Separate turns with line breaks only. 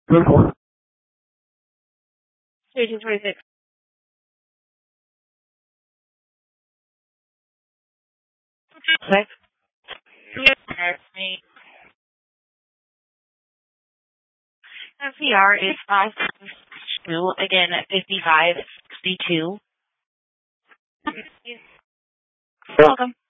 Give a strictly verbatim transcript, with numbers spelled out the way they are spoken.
eighteen twenty-six. Six. Yes, me. F C R is five two again at fifty five sixty two. You're welcome.